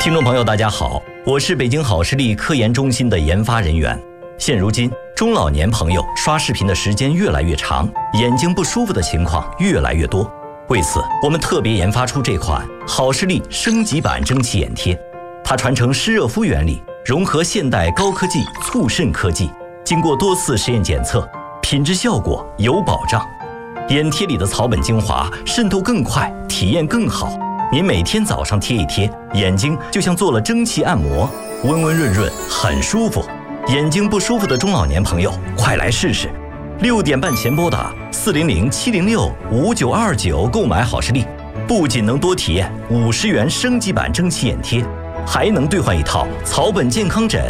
听众朋友，大家好，我是北京好视力科研中心的研发人员。现如今，中老年朋友刷视频的时间越来越长，眼睛不舒服的情况越来越多。为此，我们特别研发出这款好视力升级版蒸汽眼贴。它传承湿热敷原理，融合现代高科技促渗科技，经过多次实验检测，品质效果有保障。眼贴里的草本精华渗透更快，体验更好。您每天早上贴一贴，眼睛就像做了蒸汽按摩，温温润润，很舒服。眼睛不舒服的中老年朋友，快来试试！6点半前拨打400-706-5929购买好视力，不仅能多体验50元升级版蒸汽眼贴，还能兑换一套草本健康枕